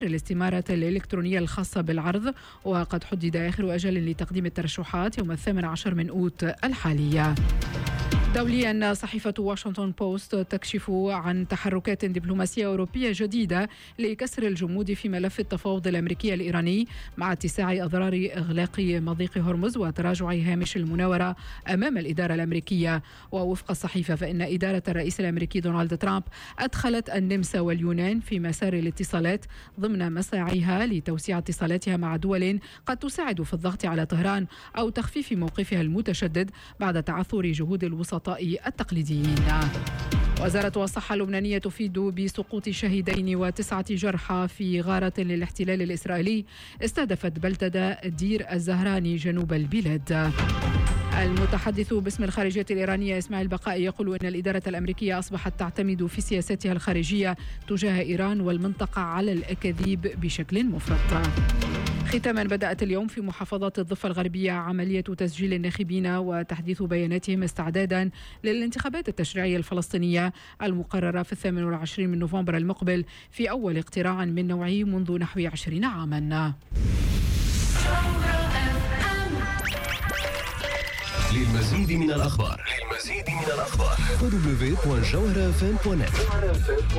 الاستمارة الإلكترونية الخاصة بالعرض، وقد حدد آخر أجل لتقديم الترشحات يوم 18 من أوت الحالية. دوليا، صحيفة واشنطن بوست تكشف عن تحركات دبلوماسية أوروبية جديدة لكسر الجمود في ملف التفاوض الأمريكي الإيراني مع اتساع أضرار إغلاق مضيق هرمز وتراجع هامش المناورة أمام الإدارة الأمريكية. ووفق الصحيفة فإن إدارة الرئيس الأمريكي دونالد ترامب أدخلت النمسا واليونان في مسار الاتصالات ضمن مساعيها لتوسيع اتصالاتها مع دول قد تساعد في الضغط على طهران أو تخفيف موقفها المتشدد بعد تعثر جهود الوسطاء التقليديين. وزارة الصحة اللبنانية تفيد بسقوط شهيدين و9 جرحى في غارة للاحتلال الإسرائيلي استهدفت بلدة دير الزهراني جنوب البلاد. المتحدث باسم الخارجية الإيرانية إسماعيل بقائي يقول إن الإدارة الأمريكية أصبحت تعتمد في سياستها الخارجية تجاه إيران والمنطقة على الأكاذيب بشكل مفرط. ختاما، بدأت اليوم في محافظات الضفة الغربية عملية تسجيل الناخبين وتحديث بياناتهم استعدادا للانتخابات التشريعية الفلسطينية المقررة في 28 من نوفمبر المقبل في أول اقتراع من نوعه منذ نحو 20 عاما. للمزيد من الأخبار www.jawharafm.net